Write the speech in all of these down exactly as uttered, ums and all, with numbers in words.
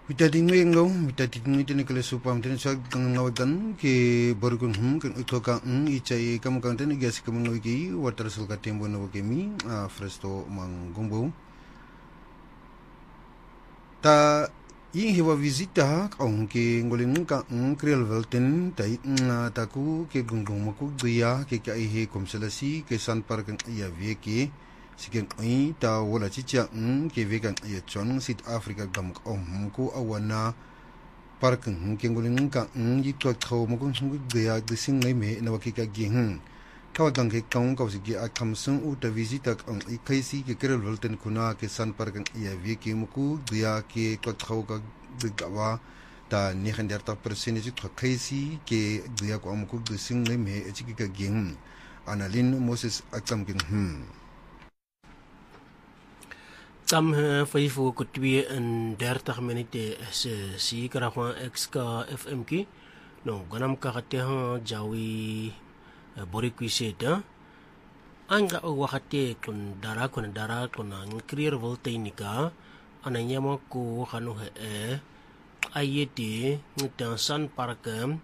Witadingo, witadingo ni kale supam tene sa ngawadan ke borgun hum kan utoka ng ichai kam kan tene gas kam ngawiki water sulka tembo no kemi a fresto mangumbo ta yin hewa visita ang ke ngolin ka ng kriel velten ta na taku ke gungung maku dia ke ka ihe komselasi ke san park ya veke siken ai ta wala chicha ng ke vegan ya chon sit africa gam om ko awana park ng ke ngolin ka ng yitwa thaw maku sung dia gising ngai me na wakika gihun kawadang ke kaung kaw sige at kamsung uta visita ang ikaisi ke kriel velten kuna ke san park ya veke maku dia ke thaw ka gawa ta ninety percent ji kaisi ke dia ko amku gising ngai me chiki ka gihun analin moses akam kin hm Tam vijf uur tweeëndertig minuten se si karawan X K F M ki no ganam ka kate ha jawi borikwi seta anga o wakate kun dara kun dara kun ang clear voltainika ananya mo ko kanu he e ayeti ngita san parkam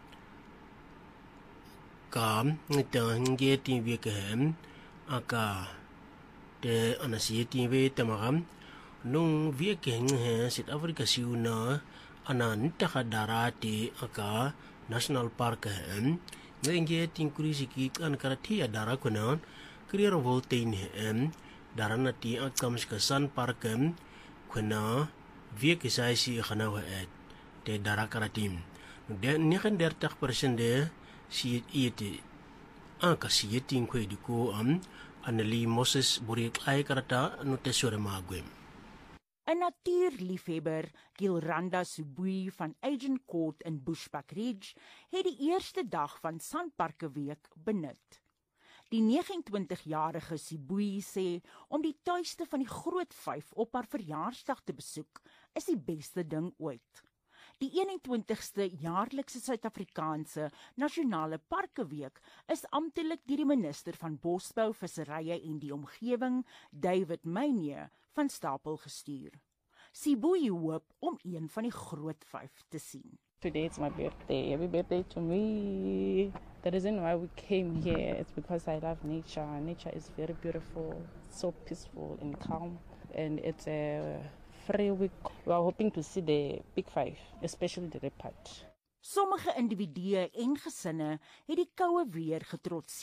kam ngita ngeti wekem aka te anasieti we tamagam nung viekeng he South Africa siuna anan takadarati aka national park hem ngenge tingkurisi ki kan karati adara kunan clear voltain hem daranati akam skasan park hem kuna viekisai khana wa et te dara karatim de ninety percent de si ieti aka sieti kwedi ko am Annelie Moses Borik ay karata no tesore magwem. 'n Natuurliefhebber, Gilranda Subui van Agent Court in Bushbuck Ridge, het die eerste dag van Sandparke Week benut. Die negenentwintigjarige Subui sê om die tuiste van die Groot Vyf op haar verjaarsdag te besoek is die beste ding ooit. Die eenentwintigste jaarlikse Suid-Afrikaanse Nasionale Parkeweek is amptelik deur die minister van Bosbou, Visserye en die Omgewing, David Meyne, van stapel gestuur. Sibui hoop om een van die Groot Vyf te sien. Today it's my birthday. Happy birthday to me. The reason why we came here is because I love nature. Nature is very beautiful, so peaceful and calm, and it's a free week. We are hoping to see the big five, especially the leopard. Sommige individue en gesinne het die koue weer getrotseer.